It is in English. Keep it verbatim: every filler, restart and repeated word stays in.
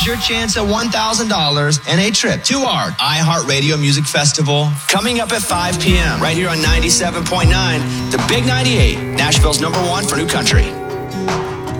your chance at one thousand dollars and a trip to our iHeartRadio Music Festival. Coming up at five p.m. right here on ninety-seven point nine, the Big ninety-eight, Nashville's number one for new country.